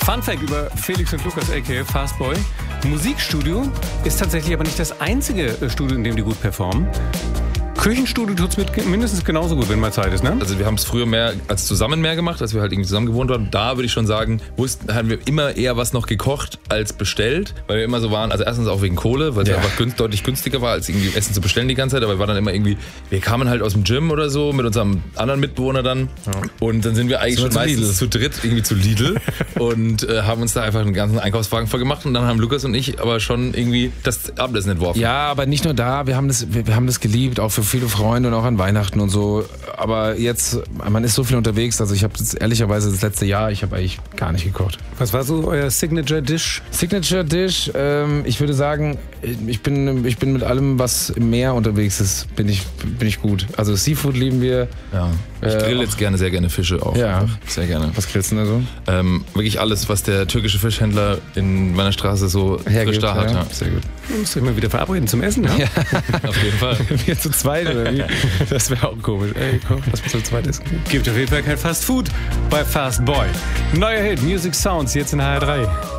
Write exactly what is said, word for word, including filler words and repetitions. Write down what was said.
Fun Fact über Felix und Lukas, aka Fastboy. Musikstudio ist tatsächlich aber nicht das einzige Studio, in dem die gut performen. Küchenstudio tut's mit mindestens genauso gut, wenn mal Zeit ist, ne? Also wir haben es früher mehr als zusammen mehr gemacht, als wir halt irgendwie zusammen gewohnt haben. Da würde ich schon sagen, wussten, haben wir immer eher was noch gekocht als bestellt, weil wir immer so waren, also erstens auch wegen Kohle, weil es ja. einfach günst, deutlich günstiger war, als irgendwie Essen zu bestellen die ganze Zeit, aber wir waren dann immer irgendwie, wir kamen halt aus dem Gym oder so mit unserem anderen Mitbewohner dann ja. und dann sind wir eigentlich schon meistens Lidl. zu dritt irgendwie zu Lidl und äh, haben uns da einfach einen ganzen Einkaufswagen voll gemacht und dann haben Lukas und ich aber schon irgendwie das Abendessen entworfen. Ja, aber nicht nur da, wir haben das, wir, wir haben das geliebt, auch für viele Freunde und auch an Weihnachten und so. Aber jetzt, man ist so viel unterwegs. Also ich habe jetzt ehrlicherweise das letzte Jahr, ich habe eigentlich gar nicht gekocht. Was war so euer Signature Dish? Signature Dish, ähm, ich würde sagen, ich bin, ich bin mit allem, was im Meer unterwegs ist, bin ich, bin ich gut. Also Seafood lieben wir. Ja. Ich grill äh, jetzt gerne, sehr gerne Fische auch. Ja. Sehr gerne. Was grillst du denn da so? Ähm, wirklich alles, was der türkische Fischhändler in meiner Straße so Hergibt, frisch da hat. Ja. Ja. Sehr gut. Du musst dich mal wieder verabreden zum Essen, ja? Ja. Auf jeden Fall. Wir zu zweit oder wie? Das wäre auch komisch. Ey, komm, lass uns zu zweit essen. Gibt auf jeden Fall kein Fast Food bei Fast Boy. Neuer Hit, Music Sounds, jetzt in H R drei.